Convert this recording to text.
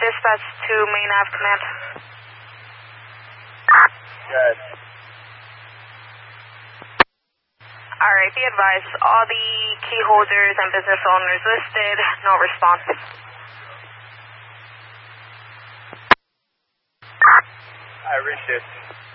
Dispatch to Main Ave Command. Good. Alright, be advised, all the key holders and business owners listed, no response. I appreciate it.